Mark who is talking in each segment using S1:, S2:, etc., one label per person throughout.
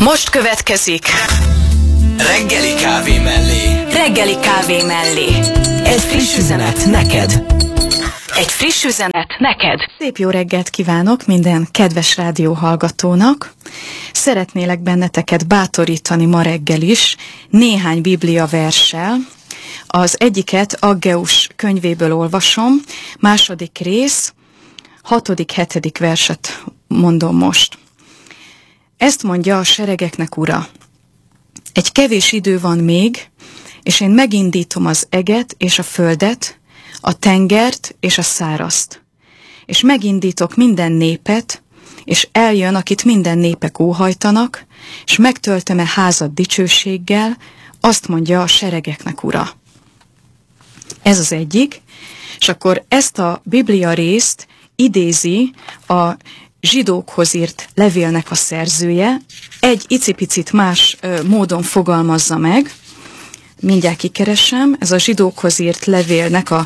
S1: Most következik
S2: Reggeli kávé mellé.
S1: Reggeli kávé mellé.
S2: Egy friss üzenet neked.
S1: Egy friss üzenet neked.
S3: Szép jó reggelt kívánok minden kedves rádióhallgatónak. Szeretnélek benneteket bátorítani ma reggel is néhány Biblia verssel. Az egyiket Aggeus könyvéből olvasom, második rész, 6.-7. verset mondom most. Ezt mondja a seregeknek Ura: egy kevés idő van még, és én megindítom az eget és a földet, a tengert és a szárazt. És megindítok minden népet, és eljön, akit minden népek óhajtanak, és megtöltöm-e házat dicsőséggel, azt mondja a seregeknek Ura. Ez az egyik, és akkor ezt a Biblia részt idézi a zsidókhoz írt levélnek a szerzője, egy icipicit más módon fogalmazza meg. Mindjárt kikeresem, ez a zsidókhoz írt levélnek a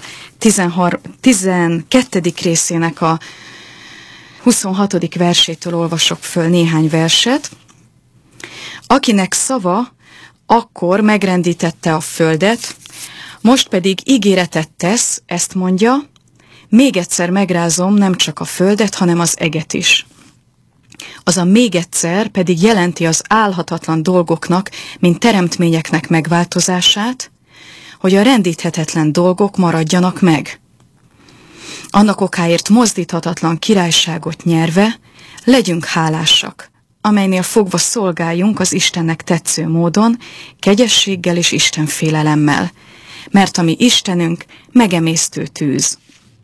S3: 12. részének a 26. versétől olvasok föl néhány verset. Akinek szava akkor megrendítette a földet, most pedig ígéretet tesz, ezt mondja: még egyszer megrázom nem csak a földet, hanem az eget is. Az a még egyszer pedig jelenti az álhatatlan dolgoknak, mint teremtményeknek megváltozását, hogy a rendíthetetlen dolgok maradjanak meg. Annak okáért mozdíthatatlan királyságot nyerve legyünk hálásak, amelynél fogva szolgáljunk az Istennek tetsző módon, kegyességgel és istenfélelemmel, mert a mi Istenünk megemésztő tűz.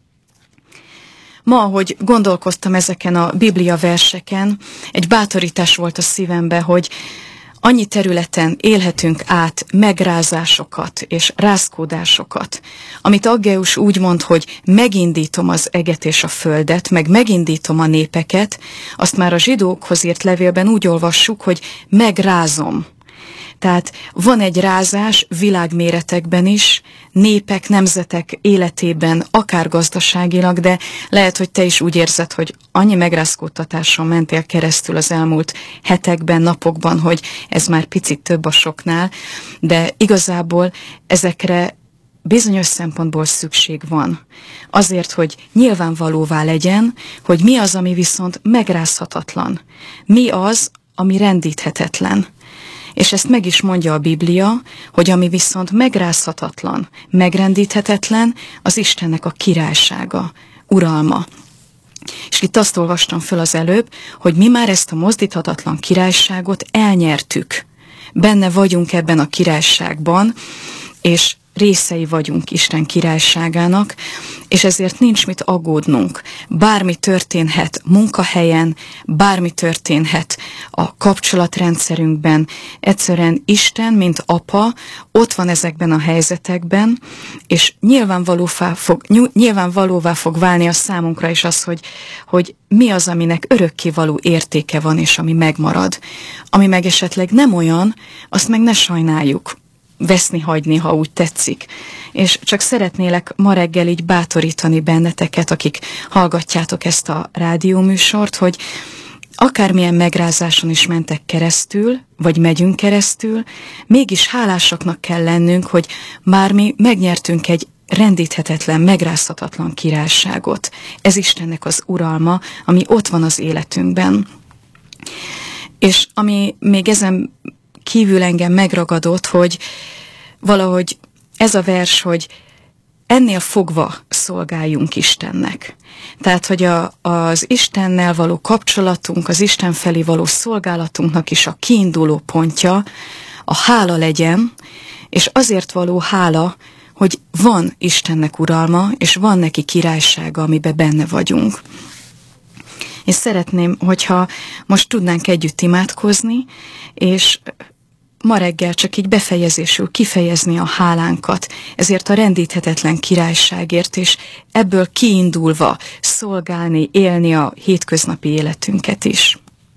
S3: Ma, ahogy gondolkoztam ezeken a Biblia verseken, egy bátorítás volt a szívembe, hogy annyi területen élhetünk át megrázásokat és rázkódásokat, amit Aggeus úgy mond, hogy megindítom az eget és a földet, meg megindítom a népeket, azt már a zsidókhoz írt levélben úgy olvassuk, hogy megrázom. Tehát van egy rázás világméretekben is, népek, nemzetek életében, akár gazdaságilag, de lehet, hogy te is úgy érzed, hogy annyi megrázkódtatáson mentél keresztül az elmúlt hetekben, napokban, hogy ez már picit több a soknál, de igazából ezekre bizonyos szempontból szükség van. Azért, hogy nyilvánvalóvá legyen, hogy mi az, ami viszont megrázhatatlan. Mi az, ami rendíthetetlen. És ezt meg is mondja a Biblia, hogy ami viszont megrázhatatlan, megrendíthetetlen, az Istennek a királysága, uralma. És itt azt olvastam föl az előbb, hogy mi már ezt a mozdíthatatlan királyságot elnyertük. Benne vagyunk ebben a királyságban, és részei vagyunk Isten királyságának, és ezért nincs mit aggódnunk. Bármi történhet munkahelyen, bármi történhet a kapcsolatrendszerünkben. Egyszerűen Isten, mint apa, ott van ezekben a helyzetekben, és nyilvánvalóvá fog válni a számunkra is az, hogy mi az, aminek örökkévaló értéke van, és ami megmarad. Ami meg esetleg nem olyan, azt meg ne sajnáljuk. Veszni, hagyni, ha úgy tetszik. És csak szeretnélek ma reggel így bátorítani benneteket, akik hallgatjátok ezt a rádióműsort, hogy akármilyen megrázáson is mentek keresztül, vagy megyünk keresztül, mégis hálásaknak kell lennünk, hogy már mi megnyertünk egy rendíthetetlen, megrázhatatlan királyságot. Ez Istennek az uralma, ami ott van az életünkben. És ami még ezen kívül engem megragadott, hogy valahogy ez a vers, hogy ennél fogva szolgáljunk Istennek. Tehát, hogy az Istennel való kapcsolatunk, az Isten felé való szolgálatunknak is a kiinduló pontja a hála legyen, és azért való hála, hogy van Istennek uralma, és van neki királysága, amiben benne vagyunk. És szeretném, hogyha most tudnánk együtt imádkozni, és ma reggel csak így befejezésül kifejezni a hálánkat ezért a rendíthetetlen királyságért, és ebből kiindulva szolgálni, élni a hétköznapi életünket is.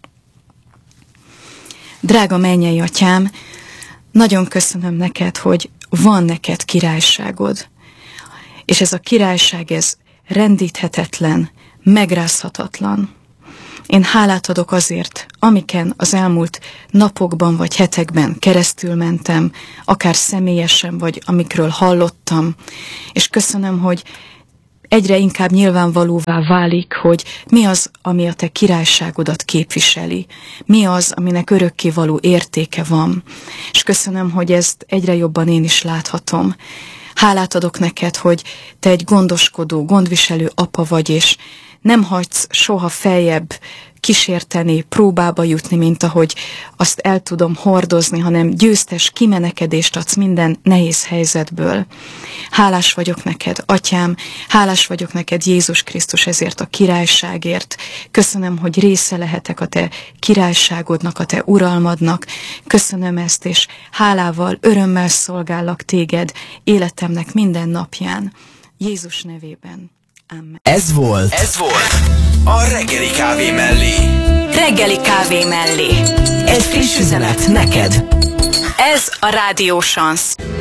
S3: Drága mennyei Atyám, nagyon köszönöm neked, hogy van neked királyságod, és ez a királyság, ez rendíthetetlen, megrázhatatlan. Én hálát adok azért, amiken az elmúlt napokban vagy hetekben keresztül mentem, akár személyesen, vagy amikről hallottam, és köszönöm, hogy egyre inkább nyilvánvalóvá válik, hogy mi az, ami a te királyságodat képviseli, mi az, aminek örökkévaló értéke van, és köszönöm, hogy ezt egyre jobban én is láthatom. Hálát adok neked, hogy te egy gondoskodó, gondviselő apa vagy, és nem hagysz soha feljebb kísérteni, próbába jutni, mint ahogy azt el tudom hordozni, hanem győztes kimenekedést adsz minden nehéz helyzetből. Hálás vagyok neked, Atyám, hálás vagyok neked, Jézus Krisztus, ezért a királyságért. Köszönöm, hogy része lehetek a te királyságodnak, a te uralmadnak. Köszönöm ezt, és hálával, örömmel szolgállak téged életemnek minden napján. Jézus nevében. Amen.
S2: Ez volt a reggeli kávé mellé.
S1: Reggeli kávé mellé.
S2: Egy friss üzenet neked.
S1: Ez a Rádió Sansz.